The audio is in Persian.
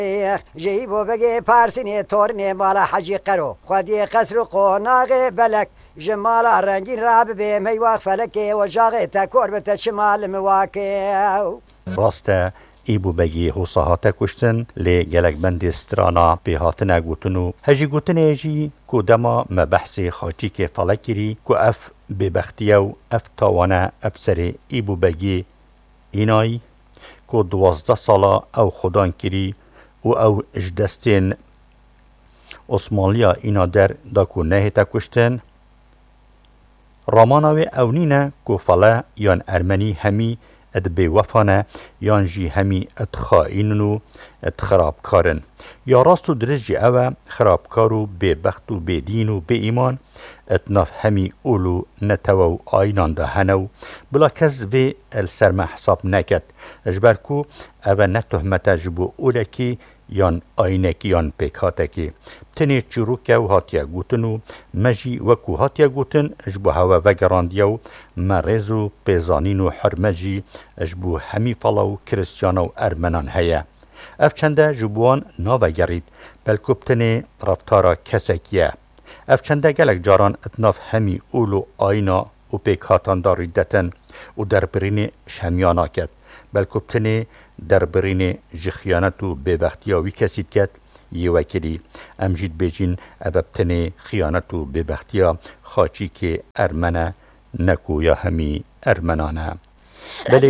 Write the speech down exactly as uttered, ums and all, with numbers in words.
جيبو بقي بارسني تورني مالا حجي قرو خدي قسر قوناغي بلك جمال رنگین راب به میواق فلکی و جاغ تکور به شمال مواقع راسته ایبو بگی حوصاهات کشتن لی گلک بند استرانا به هاتن گوتنو هجی گوتن ایجی که دما مبحثی خاچی که فلکیری که اف ببختیو اف تاوانه افسر ایبو بگی اینای که دوازده سالا او خودان کری و او اجدستین اسمالیا اینا در دا که نهیتا کشتن راماناوی اونینه که فلا یان ارمنی همی اد بی وفانه یان جی همی اد خائننو اد خرابکارن یا راستو درجی اوه خرابکارو بی بخت و بی دین و بی ایمان اد نف همی اولو نتوو آینان ده هنو بلا کز وی السرمه حساب نکد اجبرکو اوه نتهمتا جبو اولکی یان آینکی یان پیکاتکی تنی چروکه و هاتیا گوتنو مجی وکو هاتیا گوتن اجبو هوا وگراندیو مرزو پیزانینو حرمجی اجبو همی فلاو کرستیانو ارمنان هیا اف چنده جبوان ناوگرید بلکو بتنی رفتارا کسکیه اف چنده گلک جاران اتناف همی اولو آینا و پیکاتان داریدتن و دربرین شمیانا کد بلکو بتنی دربرین جخیانت و ببختیاوی کسید کد یه وکلی امجید بیجین اببتنی خیانت و ببختیا خاچی که ارمنه نکو یا همی ارمنانه